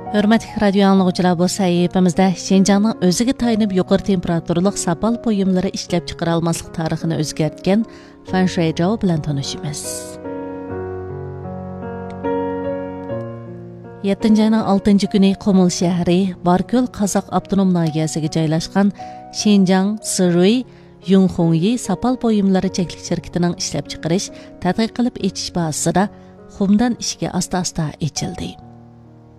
Hörmətli radio anlıqçılar, bu səhifəmizdə Şinjanның özüge tayınıb yuqori temperaturluq sapal poyumları işləb çıxarılmasıq tarixini özgərtgan Fan Shuizhou bilan tanışımız. 7 ayının 6 günü Qumul şəhəri Barköl Qazaq Abdunum nahiyəsiga joylashgan Şinjan Sirui Yunhongyi sapal poyumları çeklik şirketining işləb chiqarish tadqiq qilib etish bazasida Xumdan ishga asta-asta echildi.